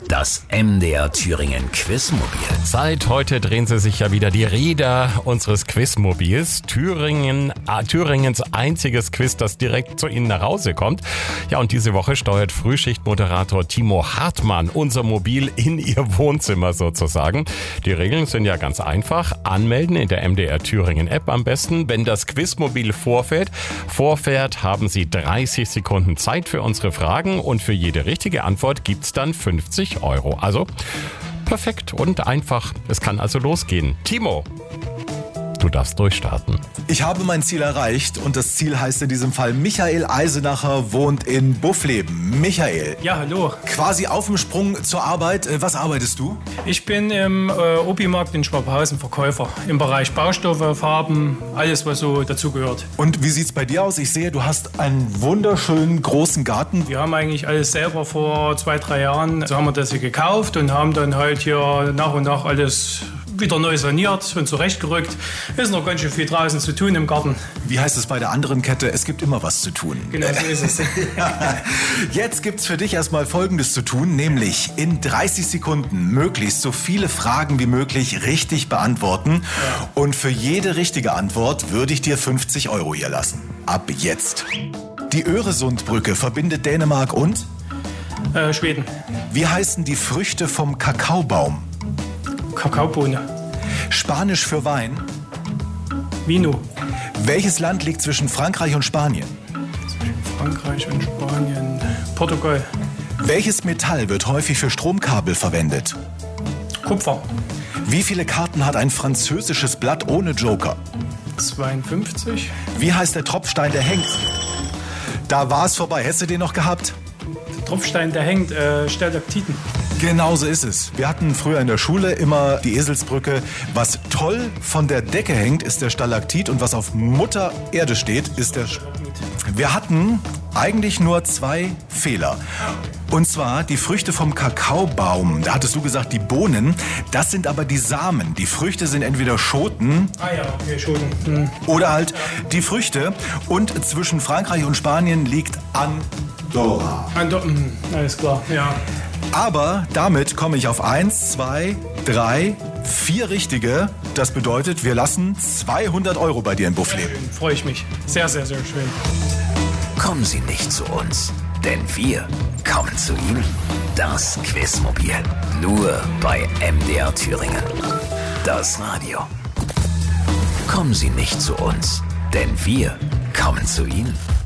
Das MDR Thüringen Quizmobil. Seit heute drehen sie sich ja wieder die Räder unseres Quizmobils. Thüringens einziges Quiz, das direkt zu Ihnen nach Hause kommt. Ja, und diese Woche steuert Frühschichtmoderator Timo Hartmann unser Mobil in Ihr Wohnzimmer sozusagen. Die Regeln sind ja ganz einfach. Anmelden in der MDR Thüringen App am besten. Wenn das Quizmobil vorfährt, haben Sie 30 Sekunden Zeit für unsere Fragen und für jede richtige Antwort gibt's dann 50 €. Also perfekt und einfach. Es kann also losgehen. Timo, du darfst durchstarten. Ich habe mein Ziel erreicht und das Ziel heißt in diesem Fall Michael Eisenacher wohnt in Buffleben. Michael. Ja, hallo. Quasi auf dem Sprung zur Arbeit. Was arbeitest du? Ich bin im Obi-Markt in Schwabhausen Verkäufer im Bereich Baustoffe, Farben, alles was so dazugehört. Und wie sieht's bei dir aus? Ich sehe, du hast einen wunderschönen großen Garten. Wir haben eigentlich alles selber vor 2-3 Jahren, so haben wir das hier gekauft und haben dann halt hier nach und nach alles wieder neu saniert und zurechtgerückt. Ist noch ganz schön viel draußen zu tun im Garten. Wie heißt es bei der anderen Kette? Es gibt immer was zu tun. Genau so ist es. Jetzt gibt's für dich erstmal Folgendes zu tun, nämlich in 30 Sekunden möglichst so viele Fragen wie möglich richtig beantworten. Ja. Und für jede richtige Antwort würde ich dir 50 € hier lassen. Ab jetzt. Die Öresundbrücke verbindet Dänemark und? Schweden. Wie heißen die Früchte vom Kakaobaum? Kakaobohne. Spanisch für Wein? Vino. Welches Land liegt zwischen Frankreich und Spanien? Zwischen Frankreich und Spanien. Portugal. Welches Metall wird häufig für Stromkabel verwendet? Kupfer. Wie viele Karten hat ein französisches Blatt ohne Joker? 52. Wie heißt der Tropfstein, der hängt? Da war es vorbei. Hättest du den noch gehabt? Der Tropfstein, der hängt, Stalaktiten. Genau so ist es. Wir hatten früher in der Schule immer die Eselsbrücke. Was toll von der Decke hängt, ist der Stalaktit und was auf Mutter Erde steht, ist der... Wir hatten eigentlich nur 2 Fehler. Und zwar die Früchte vom Kakaobaum. Da hattest du gesagt, die Bohnen. Das sind aber die Samen. Die Früchte sind entweder Schoten. Ah ja, okay, Schoten. Oder halt die Früchte. Und zwischen Frankreich und Spanien liegt Andorra. Alles klar, ja. Aber damit komme ich auf 1, 2, 3, 4 richtige. Das bedeutet, wir lassen 200 € bei dir im Buffleben. Freue ich mich. Sehr, sehr, sehr schön. Kommen Sie nicht zu uns, denn wir kommen zu Ihnen. Das Quizmobil. Nur bei MDR Thüringen. Das Radio. Kommen Sie nicht zu uns, denn wir kommen zu Ihnen.